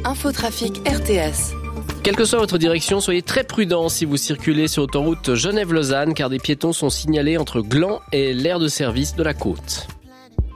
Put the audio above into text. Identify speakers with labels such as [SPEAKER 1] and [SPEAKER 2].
[SPEAKER 1] Infotrafic RTS.
[SPEAKER 2] Quelle que soit votre direction, soyez très prudents si vous circulez sur l'autoroute Genève-Lausanne car des piétons sont signalés entre Gland et l'aire de service de la côte.